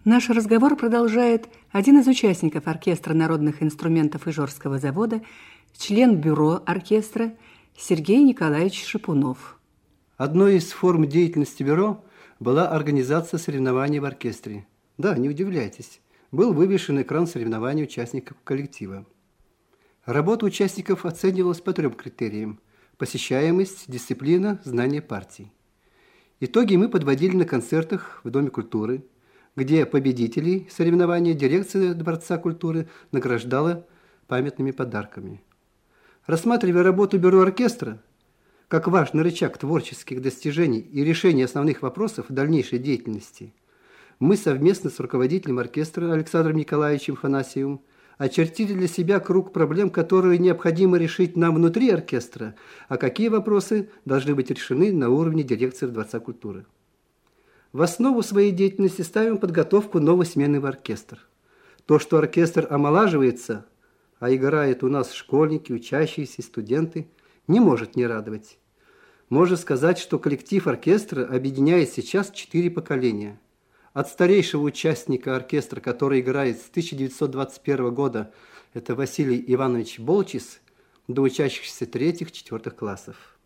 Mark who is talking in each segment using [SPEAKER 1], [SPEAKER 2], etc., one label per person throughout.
[SPEAKER 1] Наш разговор продолжает один из участников оркестра народных инструментов Ижорского завода, член бюро оркестра Сергей Николаевич Шипунов.
[SPEAKER 2] Одной из форм деятельности бюро была организация соревнований в оркестре. Да, не удивляйтесь, был вывешен экран соревнований участников коллектива. Работа участников оценивалась по 3 критериям: посещаемость, дисциплина, знание партий. Итоги мы подводили на концертах в Доме культуры, где победителей соревнования дирекция Дворца культуры награждала памятными подарками. Рассматривая работу бюро оркестра как важный рычаг творческих достижений и решения основных вопросов дальнейшей деятельности, мы совместно с руководителем оркестра Александром Николаевичем Фанасьевым очертили для себя круг проблем, которые необходимо решить нам внутри оркестра, а какие вопросы должны быть решены на уровне дирекции Дворца культуры. В основу своей деятельности ставим подготовку новой смены в оркестр. То, что оркестр омолаживается, а играют у нас школьники, учащиеся, студенты, не может не радовать. Можно сказать, что коллектив оркестра объединяет сейчас 4 поколения. От старейшего участника оркестра, который играет с 1921 года, это Василий Иванович Болчис, до учащихся 3-4 классов.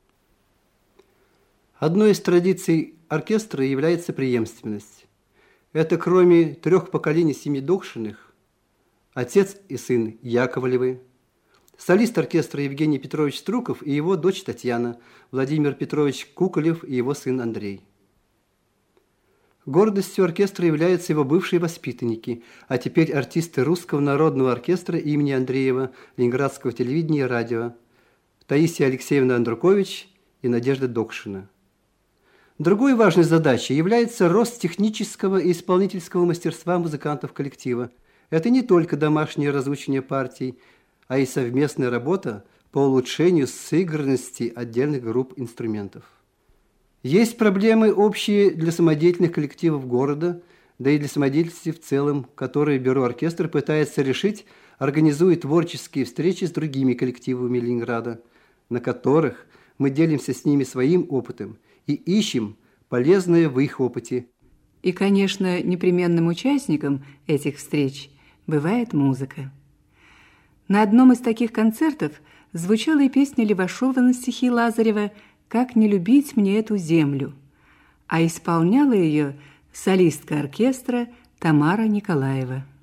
[SPEAKER 2] Одной из традиций оркестра является преемственность. Это кроме 3 поколений семьи Докшиных, отец и сын Яковлевы, солист оркестра Евгений Петрович Струков и его дочь Татьяна, Владимир Петрович Куколев и его сын Андрей. Гордостью оркестра являются его бывшие воспитанники, а теперь артисты Русского народного оркестра имени Андреева, Ленинградского телевидения и радио, Таисия Алексеевна Андрукович и Надежда Докшина. Другой важной задачей является рост технического и исполнительского мастерства музыкантов коллектива. Это не только домашнее разучивание партий, а и совместная работа по улучшению сыгранности отдельных групп инструментов. Есть проблемы общие для самодеятельных коллективов города, да и для самодеятельности в целом, которые бюро оркестра пытается решить, организуя творческие встречи с другими коллективами Ленинграда, на которых мы делимся с ними своим опытом и ищем полезное в их опыте.
[SPEAKER 1] И, конечно, непременным участником этих встреч бывает музыка. На одном из таких концертов звучала и песня Левашова на стихи Лазарева «Как не любить мне эту землю», а исполняла ее солистка оркестра Тамара Николаева.